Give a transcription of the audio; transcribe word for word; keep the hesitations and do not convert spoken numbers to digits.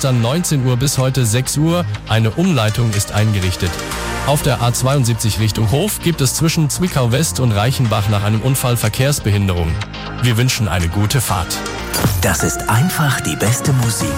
gestern neunzehn Uhr bis heute sechs Uhr. Eine Umleitung ist eingerichtet. Auf der A zweiundsiebzig Richtung Hof gibt es zwischen Zwickau West und Reichenbach nach einem Unfall Verkehrsbehinderung. Wir wünschen eine gute Fahrt. Das ist einfach die beste Musik.